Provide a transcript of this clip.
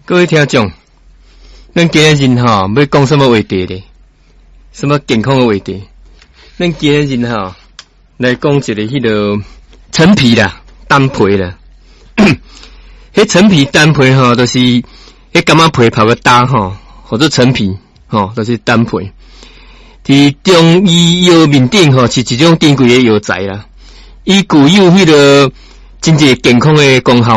各位听众，咱今日人哈要讲什么话题咧？什么健康的话题？咱今日人哈来讲一个迄个陈皮啦、丹皮啦。迄陈皮、丹皮哈，就是迄柑仔皮泡个搭哈，或者陈皮哈，就是丹皮。伫中医药面顶吼是一种珍贵的药材啦，伊具有迄个真济健康的功效。